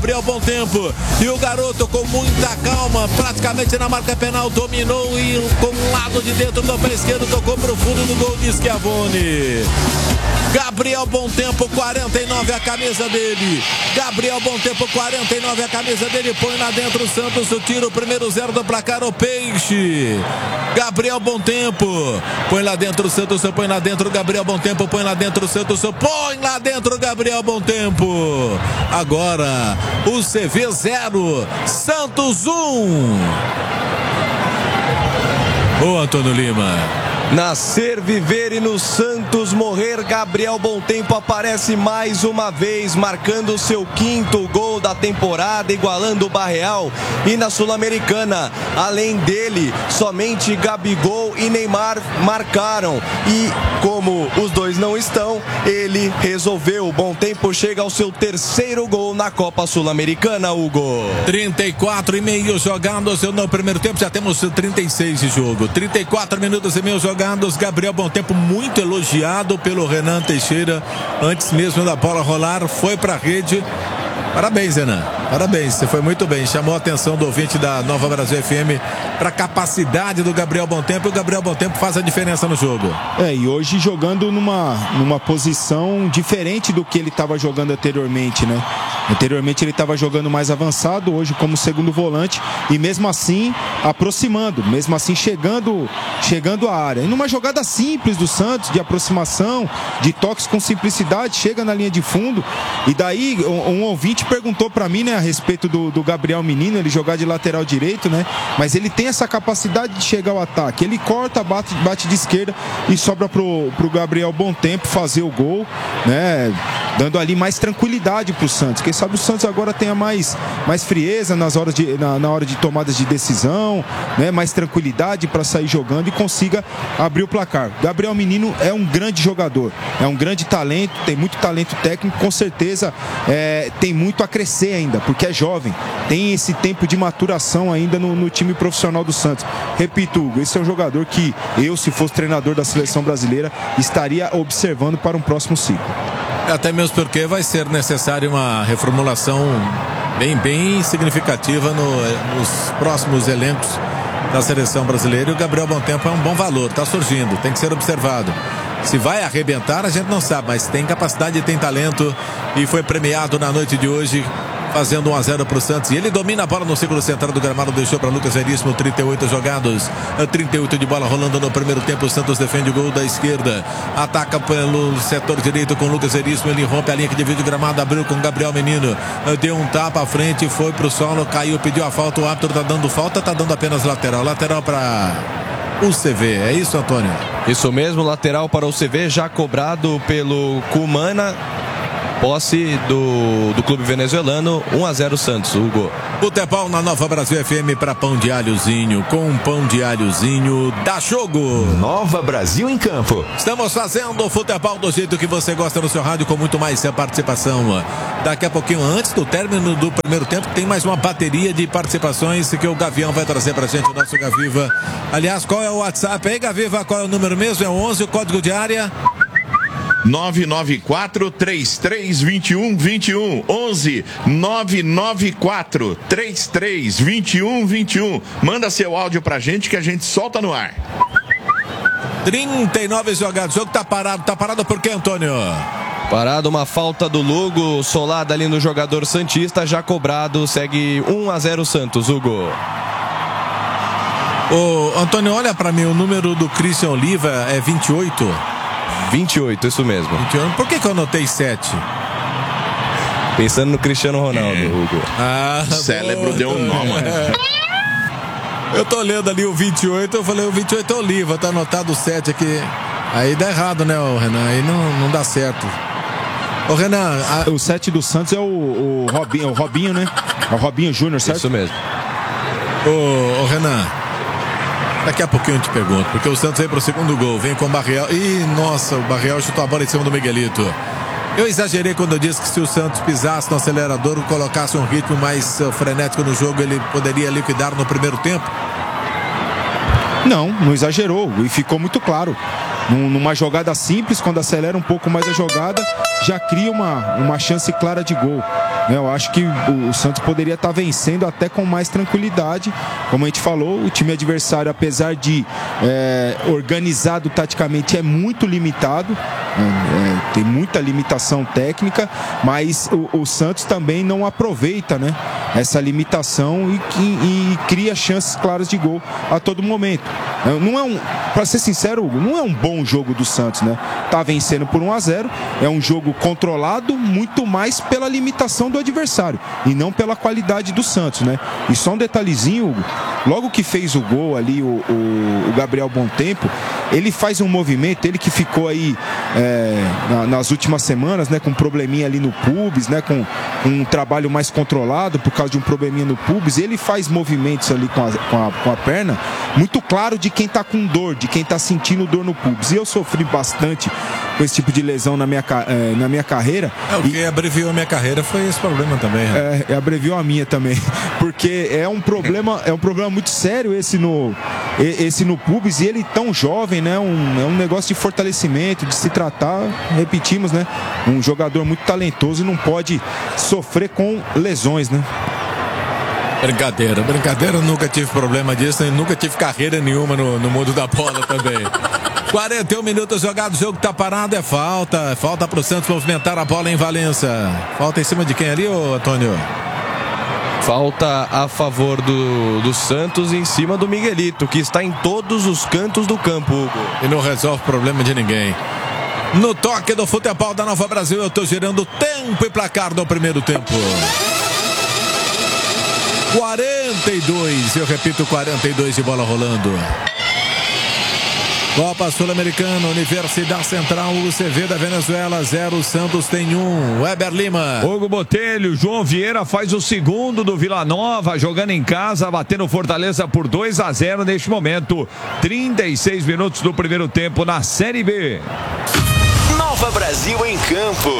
Gabriel Bom Tempo. E o garoto com muita calma, praticamente na marca penal, dominou e com um lado de dentro do pé esquerdo tocou pro fundo do gol de Schiavone. Gabriel Bom Tempo, 49 a camisa dele. Gabriel Bom Tempo, 49 a camisa dele. Põe lá dentro o Santos, o tiro, o primeiro 0 do placar, o Peixe. Gabriel Bom Tempo, põe lá dentro o Santos, põe lá dentro o Gabriel Bom Tempo, põe lá dentro o Santos, põe lá dentro o Gabriel Bom Tempo. Agora, o CV 0, Santos 1. Ô Antônio Lima. Nascer, viver e no Santos morrer, Gabriel Bom Tempo aparece mais uma vez, marcando seu 5º gol da temporada, igualando o Barreal. E na Sul-Americana, além dele, somente Gabigol e Neymar marcaram. E como os dois não estão, ele resolveu. O Bom Tempo chega ao seu 3º gol na Copa Sul-Americana, Hugo. 34,5 jogados no primeiro tempo, já temos 36 de jogo. 34 minutos e meio jogados. Gabriel Bom Tempo muito elogiado pelo Renan Teixeira antes mesmo da bola rolar, foi pra rede. Parabéns, Renan. Parabéns, você foi muito bem. Chamou a atenção do ouvinte da Nova Brasil FM para a capacidade do Gabriel Bom Tempo. E o Gabriel Bom Tempo faz a diferença no jogo. E hoje jogando numa posição diferente do que ele estava jogando anteriormente, né? Anteriormente ele estava jogando mais avançado, hoje como segundo volante. E mesmo assim aproximando, mesmo assim chegando à área. E numa jogada simples do Santos, de aproximação, de toques com simplicidade, chega na linha de fundo. E daí um ouvinte perguntou para mim, né, a respeito do Gabriel Menino, ele jogar de lateral direito, né? Mas ele tem essa capacidade de chegar ao ataque. Ele corta, bate de esquerda e sobra pro Gabriel Bom Tempo fazer o gol, né? Dando ali mais tranquilidade pro Santos. Quem sabe o Santos agora tenha mais frieza na hora de tomadas de decisão, né? Mais tranquilidade para sair jogando e consiga abrir o placar. Gabriel Menino é um grande jogador, é um grande talento, tem muito talento técnico, com certeza tem muito a crescer ainda, porque é jovem, tem esse tempo de maturação ainda no time profissional do Santos. Repito, Hugo, esse é um jogador que eu, se fosse treinador da seleção brasileira, estaria observando para um próximo ciclo. Até mesmo porque vai ser necessária uma reformulação bem significativa nos próximos elencos da seleção brasileira. E o Gabriel Bom Tempo é um bom valor, está surgindo, tem que ser observado. Se vai arrebentar, a gente não sabe, mas tem capacidade e tem talento e foi premiado na noite de hoje, fazendo 1-0 para o Santos. E ele domina a bola no círculo central do gramado, deixou para Lucas Veríssimo, 38 jogados, 38 de bola rolando no primeiro tempo. O Santos defende o gol da esquerda, ataca pelo setor direito com Lucas Veríssimo, ele rompe a linha que divide o gramado, abriu com Gabriel Menino, deu um tapa à frente, foi para o solo, caiu, pediu a falta, o árbitro está dando falta, está dando apenas lateral para o CV, é isso, Antônio? Isso mesmo, lateral para o CV, já cobrado pelo Cumana. Posse do clube venezuelano, 1-0 Santos, Hugo. Futebol na Nova Brasil FM para Pão de Alhozinho. Com Pão de Alhozinho, dá jogo. Nova Brasil em campo. Estamos fazendo o futebol do jeito que você gosta no seu rádio, com muito mais participação. Daqui a pouquinho, antes do término do primeiro tempo, tem mais uma bateria de participações que o Gavião vai trazer pra gente, o nosso Gaviva. Aliás, qual é o WhatsApp aí, Gaviva? Qual é o número mesmo? É o 11, o código de área? 994-3321-21 11 994-3321-21. Manda seu áudio pra gente que a gente solta no ar. 39 jogados. O jogo tá parado. Tá parado por quê, Antônio? Parado, uma falta do Lugo, solada ali no jogador santista, já cobrado, segue 1-0 Santos, Hugo. Ô, Antônio, olha pra mim, o número do Christian Oliva é 28? 28, isso mesmo. 28. Por que eu anotei 7? Pensando no Cristiano Ronaldo, Hugo. Cérebro deu um nó, mano. Eu tô lendo ali o 28, eu falei, o 28 é Oliva, tá anotado o 7 aqui. Aí dá errado, né, o Renan? Aí não dá certo. Ô, Renan... O 7 do Santos é o Robinho, né? É o Robinho Júnior, certo? Isso mesmo. Ô, Renan... Daqui a pouquinho eu te pergunto, porque o Santos vem pro segundo gol, vem com o Barreal. Ih, nossa, o Barreal chutou a bola em cima do Miguelito. Eu exagerei quando eu disse que se o Santos pisasse no acelerador, colocasse um ritmo mais frenético no jogo, ele poderia liquidar no primeiro tempo? Não exagerou, e ficou muito claro. Numa jogada simples, quando acelera um pouco mais a jogada, já cria uma chance clara de gol. Eu acho que o Santos poderia estar vencendo até com mais tranquilidade. Como a gente falou, o time adversário, apesar de organizado taticamente, é muito limitado. Tem muita limitação técnica, mas o Santos também não aproveita, né, essa limitação e cria chances claras de gol a todo momento. Não para ser sincero, Hugo, não é um bom jogo do Santos, né? Tá vencendo por 1-0, é um jogo controlado muito mais pela limitação do adversário e não pela qualidade do Santos, né? E só um detalhezinho, Hugo, logo que fez o gol ali, o Gabriel Bontempo, ele faz um movimento, ele que ficou aí nas últimas semanas, né, com um probleminha ali no pubis, né, com um trabalho mais controlado por causa de um probleminha no pubis, ele faz movimentos ali com a perna, muito claro de quem tá com dor, de quem tá sentindo dor no pubis. E eu sofri bastante com esse tipo de lesão na minha carreira. O que abreviou a minha carreira foi esse problema também. Abreviou a minha também, porque é um problema muito sério esse no pubis, e ele tão jovem, né? É um negócio de fortalecimento, de se tratar, repetimos, né? Um jogador muito talentoso e não pode sofrer com lesões, né? Brincadeira, nunca tive problema disso, e nunca tive carreira nenhuma no mundo da bola também. 41 minutos jogados, o jogo tá parado, é falta pro Santos movimentar a bola em Valença. Falta em cima de quem ali, ô Antônio? Falta a favor do Santos em cima do Miguelito, que está em todos os cantos do campo, Hugo. E não resolve problema de ninguém. No toque do futebol da Nova Brasil, eu tô girando tempo e placar do primeiro tempo. 42, eu repito, 42 de bola rolando. Copa Sul-Americana, Universidade Central, UCV da Venezuela, 0, Santos tem 1. Weber Lima. Hugo Botelho, João Vieira faz o segundo do Vila Nova, jogando em casa, batendo Fortaleza por 2-0 neste momento. 36 minutos do primeiro tempo na Série B. Nova Brasil em campo.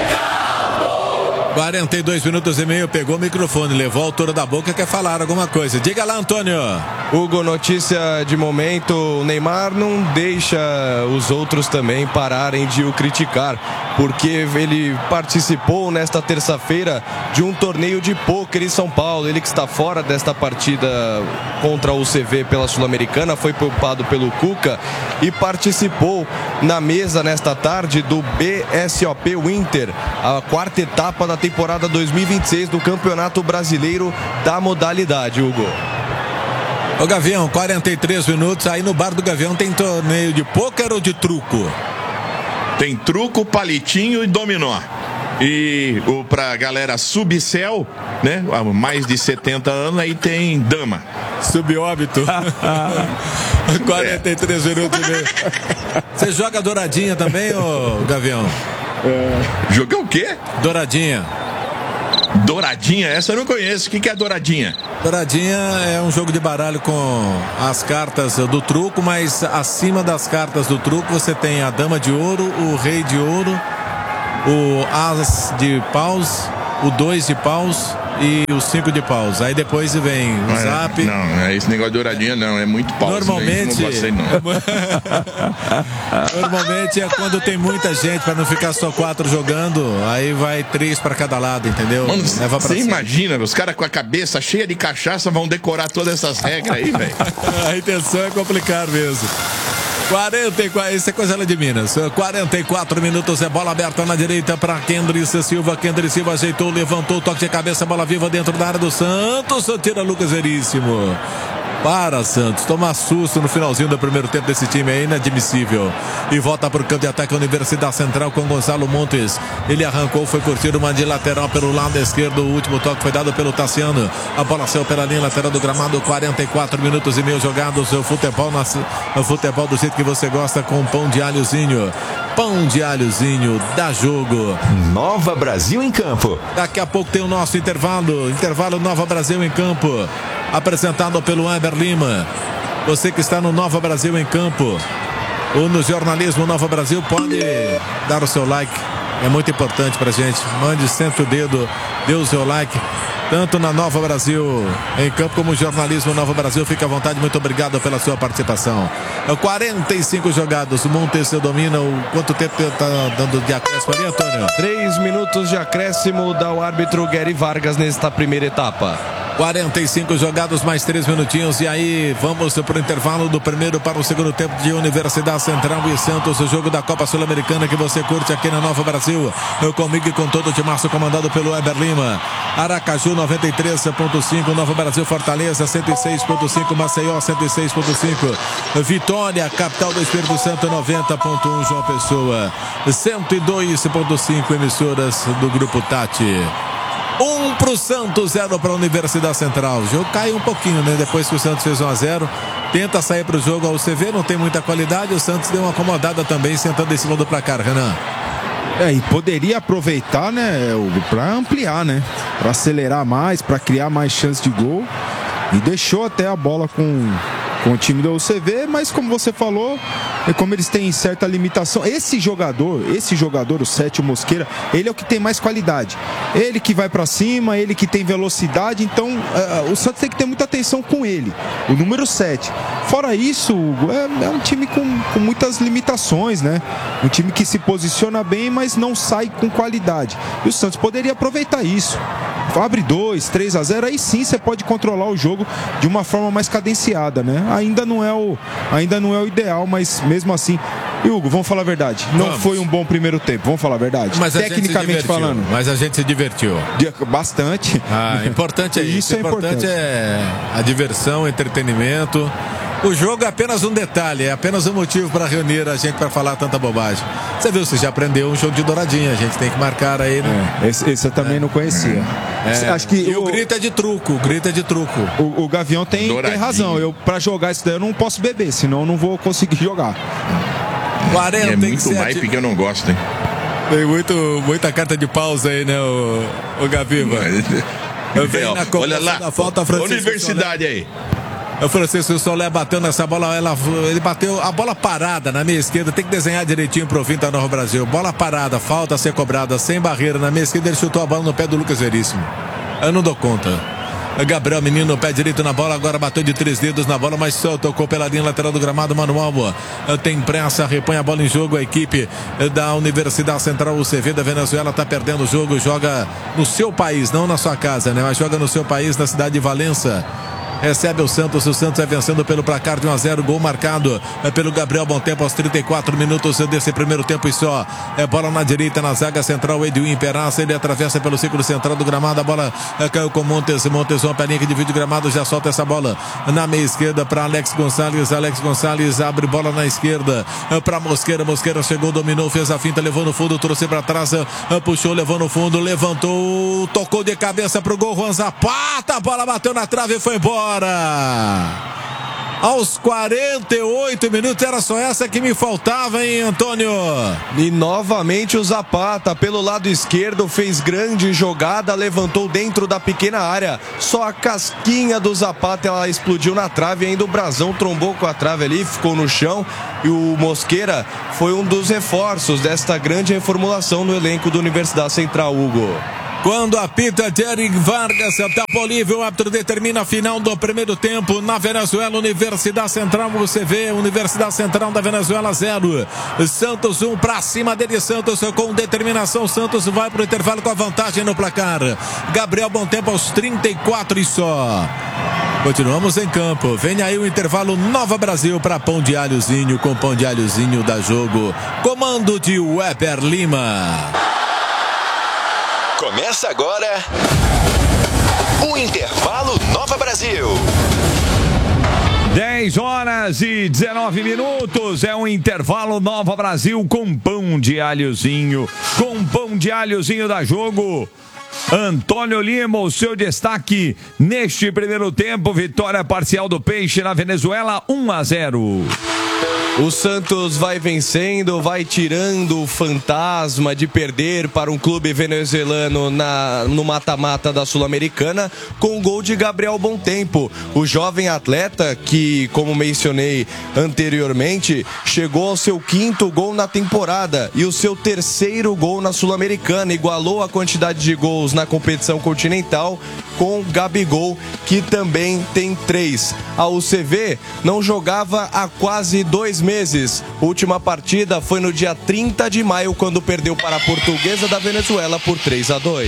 42 minutos e meio, pegou o microfone, levou a altura da boca, quer falar alguma coisa. Diga lá, Antônio. Hugo, notícia de momento, o Neymar não deixa os outros também pararem de o criticar, porque ele participou nesta terça-feira de um torneio de pôquer em São Paulo. Ele que está fora desta partida contra o UCV pela Sul-Americana, foi poupado pelo Cuca e participou na mesa nesta tarde do BSOP Winter, a quarta etapa da temporada 2026 do Campeonato Brasileiro da modalidade, Hugo. Ô Gavião, 43 minutos, aí no bar do Gavião tem torneio de pôquer ou de truco? Tem truco, palitinho e dominó. E pra galera subcel, né, mais de 70 anos, aí tem dama. Subóbito. 43 minutos e meio. Você joga douradinha também, ô Gavião? Jogar o quê? Douradinha. Douradinha? Essa eu não conheço. O que é douradinha? Douradinha é um jogo de baralho com as cartas do truco, mas acima das cartas do truco você tem a dama de ouro, o rei de ouro, o as de paus, o 2 de paus e o 5 de paus. Aí depois vem o zap. Não, esse negócio de douradinha não, é muito paus. Normalmente, não gostei, não. Normalmente é quando tem muita gente, para não ficar só 4 jogando, aí vai 3 para cada lado, entendeu? Mano, você imagina, os caras com a cabeça cheia de cachaça vão decorar todas essas regras aí, velho. A intenção é complicar mesmo. 44, isso é coisa lá de Minas. 44 minutos, é bola aberta na direita para Kendrick Silva. Kendrick Silva ajeitou, levantou, toque de cabeça, bola viva dentro da área do Santos. Tira Lucas Veríssimo. Para Santos, tomar susto no finalzinho do primeiro tempo desse time é inadmissível. E volta para o campo de ataque a Universidade Central com Gonçalo Montes. Ele arrancou, foi curtir uma de lateral pelo lado esquerdo. O último toque foi dado pelo Tassiano. A bola saiu pela linha lateral do gramado. 44 minutos e meio jogados. O futebol, o futebol do jeito que você gosta, com pão de alhozinho. Pão de alhozinho, dá jogo. Nova Brasil em campo. Daqui a pouco tem o nosso intervalo. Intervalo Nova Brasil em campo. Apresentado pelo Weber Lima. Você que está no Nova Brasil em campo ou no jornalismo Nova Brasil, pode dar o seu like. É muito importante pra gente. Mande sempre o dedo, dê o seu like. tanto na Nova Brasil em campo como jornalismo Nova Brasil. Fica à vontade, muito obrigado pela sua participação. 45 jogados, o Montes domina. Quanto tempo está dando de acréscimo ali, Antônio? 3 minutos de acréscimo dá o árbitro Gary Vargas nesta primeira etapa. 45 jogados, mais 3 minutinhos. E aí vamos para o intervalo do primeiro para o segundo tempo de Universidade Central e Santos. O jogo da Copa Sul-Americana que você curte aqui na Nova Brasil. Eu comigo e com todo o timaço comandado pelo Weber Lima. Aracaju 93.5, Nova Brasil Fortaleza 106.5, Maceió 106.5, Vitória, capital do Espírito Santo 90.1, João Pessoa 102.5, emissoras do Grupo Tati. 1 para o Santos, 0 para a Universidade Central. O jogo caiu um pouquinho, né? Depois que o Santos fez 1-0, tenta sair para o jogo. Ao CV não tem muita qualidade. O Santos deu uma acomodada também, sentando em cima do placar, Renan. E poderia aproveitar, né, para ampliar, né? Para acelerar mais, para criar mais chance de gol. E deixou até a bola com o time do UCV, mas como você falou, como eles têm certa limitação, esse jogador, o Sete Mosqueira, ele é o que tem mais qualidade, ele que vai pra cima, ele que tem velocidade, então o Santos tem que ter muita atenção com ele, o número 7. Fora isso, Hugo, é um time com muitas limitações, né? Um time que se posiciona bem, mas não sai com qualidade, e o Santos poderia aproveitar isso. Abre 2, 3-0, aí sim você pode controlar o jogo de uma forma mais cadenciada, né? Ainda não é o ideal, mas mesmo assim, e Hugo, vamos falar a verdade, não foi um bom primeiro tempo, vamos falar a verdade, mas tecnicamente falando. Mas a gente se divertiu bastante. Importante é isso. Importante é a diversão, o entretenimento. O jogo é apenas um detalhe, é apenas um motivo para reunir a gente para falar tanta bobagem. Você viu, você já aprendeu um jogo de douradinha, a gente tem que marcar aí, né? Esse eu também não conhecia. Acho que o grito é de truco, O Gavião tem razão, para jogar isso daí eu não posso beber, senão eu não vou conseguir jogar. 47. É muito naipe que eu não gosto, hein? Tem muita carta de pausa aí, né, o Gaviva? Olha lá, da falta, Universidade aí. O Francisco Solé bateu nessa bola, ele bateu a bola parada na minha esquerda, tem que desenhar direitinho pro fim da Nova Brasil. Bola parada, falta a ser cobrada, sem barreira na minha esquerda, ele chutou a bola no pé do Lucas Veríssimo. Eu não dou conta. Gabriel Menino, pé direito na bola, agora bateu de 3 dedos na bola, mas só tocou pela linha lateral do gramado. Manuel tem pressa, repõe a bola em jogo. A equipe da Universidade Central, o CV da Venezuela, está perdendo o jogo, joga no seu país, não na sua casa, né? Mas joga no seu país, na cidade de Valença. Recebe o Santos vai vencendo pelo placar de 1-0, gol marcado pelo Gabriel Bontempo aos 34 minutos desse primeiro tempo e só. Bola na direita, na zaga central, Edwin Perazza, ele atravessa pelo círculo central do gramado, a bola caiu com Montes, uma pelinha que divide o gramado, já solta essa bola na meia esquerda para Alex Gonçalves abre bola na esquerda para Mosqueira chegou, dominou, fez a finta, levou no fundo, trouxe para trás, puxou, levou no fundo, levantou, tocou de cabeça pro gol, Juan Zapata, a bola bateu na trave e foi embora. Aos 48 minutos, era só essa que me faltava, hein, Antônio? E novamente o Zapata pelo lado esquerdo fez grande jogada, levantou dentro da pequena área, só a casquinha do Zapata ela explodiu na trave, ainda o Brazão trombou com a trave ali, ficou no chão, e o Mosqueira foi um dos reforços desta grande reformulação no elenco da Universidade Central, Hugo. Quando apita Jerry Vargas, tapa livre, o árbitro determina a final do primeiro tempo na Venezuela, Universidade Central, você vê, Universidade Central da Venezuela 0, Santos 1, pra cima dele, Santos com determinação, Santos vai pro intervalo com a vantagem no placar. Gabriel Bontempo aos 34 e só. Continuamos em campo, vem aí o intervalo Nova Brasil para Pão de Alhozinho, com Pão de Alhozinho da Jogo, comando de Weber Lima. Começa agora o Intervalo Nova Brasil. 10 horas e 19 minutos, é um intervalo Nova Brasil com Pão de Alhozinho, da Jogo. Antônio Lima, o seu destaque neste primeiro tempo, vitória parcial do Peixe na Venezuela, 1-0. O Santos vai vencendo, vai tirando o fantasma de perder para um clube venezuelano no mata-mata da Sul-Americana com o gol de Gabriel Bontempo. O jovem atleta que, como mencionei anteriormente, chegou ao seu 5º gol na temporada e o seu 3º gol na Sul-Americana. Igualou a quantidade de gols na competição continental com Gabigol, que também tem 3. A UCV não jogava há quase 2 meses. A última partida foi no dia 30 de maio, quando perdeu para a Portuguesa da Venezuela por 3-2.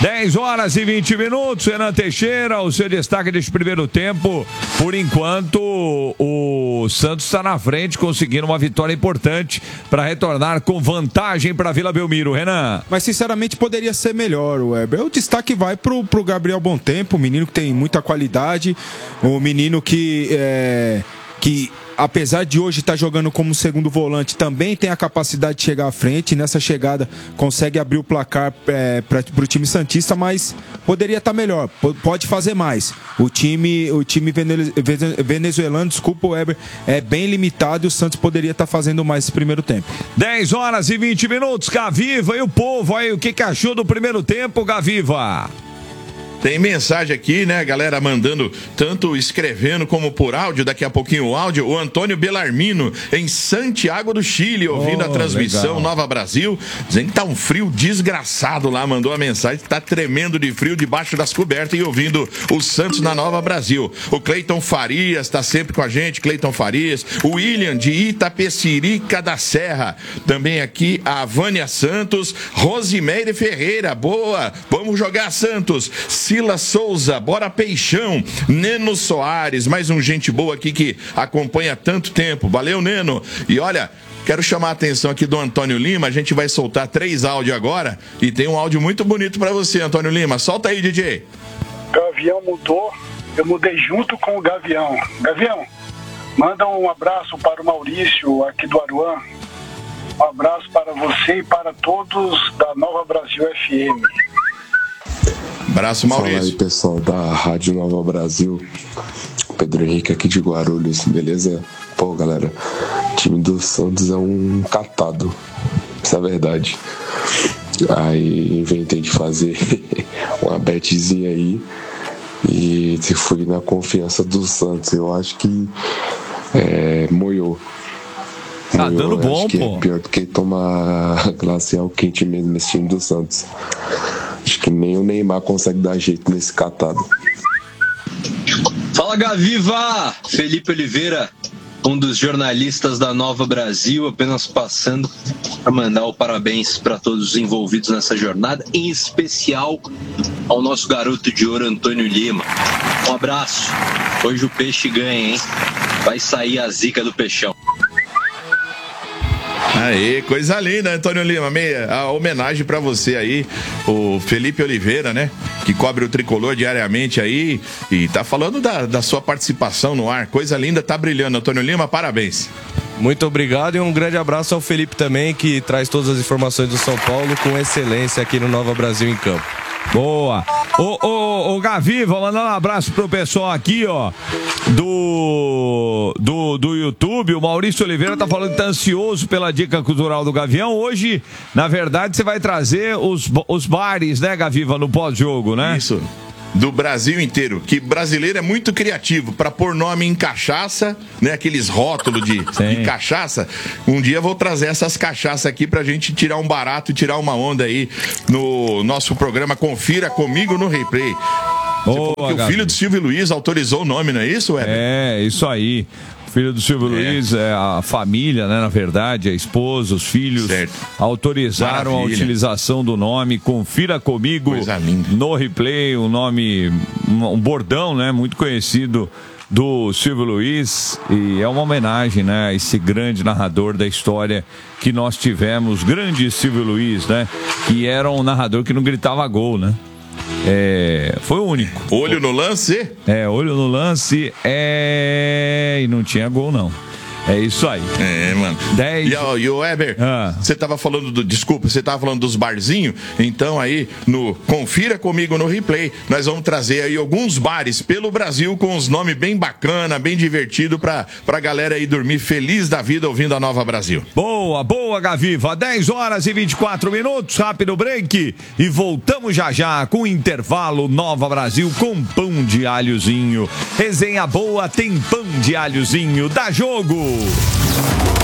10h20. Renan Teixeira, o seu destaque deste primeiro tempo. Por enquanto, o Santos está na frente, conseguindo uma vitória importante para retornar com vantagem para Vila Belmiro. Renan. Mas, sinceramente, poderia ser melhor, Weber. O destaque vai pro Gabriel Bontempo, o menino que tem muita qualidade, o menino que apesar de hoje estar jogando como segundo volante, também tem a capacidade de chegar à frente. Nessa chegada consegue abrir o placar para o time santista, mas poderia estar melhor, pode fazer mais. O time venezuelano, desculpa, Weber, é bem limitado e o Santos poderia estar fazendo mais esse primeiro tempo. 10h20. Gaviva, e o povo aí, o que achou do primeiro tempo, Gaviva? Tem mensagem aqui, né, galera, mandando, tanto escrevendo como por áudio, daqui a pouquinho o áudio. O Antônio Belarmino, em Santiago do Chile, ouvindo a transmissão, legal. Nova Brasil, dizendo que tá um frio desgraçado lá, mandou a mensagem que tá tremendo de frio debaixo das cobertas e ouvindo o Santos na Nova Brasil. O Cleiton Farias tá sempre com a gente, Cleiton Farias. O William, de Itapecerica da Serra, também aqui a Vânia Santos. Rosimeire Ferreira, boa, vamos jogar, Santos. Sila Souza, bora Peixão. Neno Soares, mais um gente boa aqui que acompanha há tanto tempo. Valeu, Neno. E olha, quero chamar a atenção aqui do Antônio Lima. A gente vai soltar 3 áudios agora e tem um áudio muito bonito pra você, Antônio Lima. Solta aí, DJ. Gavião mudou, eu mudei junto com o Gavião. Gavião, manda um abraço para o Maurício aqui do Aruan. Um abraço para você e para todos da Nova Brasil FM. Abraço, Maurício. Fala aí, pessoal da Rádio Nova Brasil. Pedro Henrique aqui de Guarulhos, beleza? Pô, galera, o time do Santos é um catado, essa é a verdade. Aí inventei de fazer uma betzinha aí e fui na confiança do Santos. Eu acho que moiou. Tá dando bom, pô. É pior do que tomar glacial quente mesmo nesse time do Santos. Acho que nem o Neymar consegue dar jeito nesse catado. Fala, Gaviva! Felipe Oliveira, um dos jornalistas da Nova Brasil, apenas passando para mandar o parabéns para todos os envolvidos nessa jornada, em especial ao nosso garoto de ouro, Antônio Lima. Um abraço. Hoje o peixe ganha, hein? Vai sair a zica do peixão. Aí, coisa linda, Antônio Lima. A homenagem pra você aí, o Felipe Oliveira, né? Que cobre o tricolor diariamente aí e tá falando da sua participação no ar. Coisa linda, tá brilhando, Antônio Lima, parabéns. Muito obrigado e um grande abraço ao Felipe também, que traz todas as informações do São Paulo com excelência aqui no Nova Brasil em Campo. Boa. Ô Gaviva, mandando um abraço pro pessoal aqui, ó, do YouTube. O Maurício Oliveira tá falando que tá ansioso pela dica cultural do Gavião. Hoje, na verdade, você vai trazer os bares, né, Gaviva, no pós-jogo, né? Isso. Do Brasil inteiro, que brasileiro é muito criativo para pôr nome em cachaça, né? Aqueles rótulos de cachaça. Um dia eu vou trazer essas cachaças aqui pra gente tirar um barato e tirar uma onda aí no nosso programa Confira Comigo no Replay. Você falou que o filho do Silvio Luiz autorizou o nome, não é isso, Weber? É, isso aí. Filho do Silvio Luiz, a família, né, na verdade, a esposa, os filhos, autorizaram a utilização do nome. Confira Comigo no Replay, um nome, um bordão, né, muito conhecido do Silvio Luiz, e é uma homenagem, né, a esse grande narrador da história que nós tivemos, grande Silvio Luiz, né, que era um narrador que não gritava gol, né? Foi o único. Olho no lance? Olho no lance, e não tinha gol, não. É isso aí. Mano. 10. E o Weber, você tava falando você tava falando dos barzinhos, então aí confira comigo no replay, nós vamos trazer aí alguns bares pelo Brasil com uns nomes bem bacana, bem divertido pra galera aí dormir feliz da vida ouvindo a Nova Brasil. Boa, Gaviva. 10 horas e 24 minutos, rápido break e voltamos já com o intervalo Nova Brasil com pão de alhozinho. Resenha boa, tem pão de alhozinho. Dá jogo!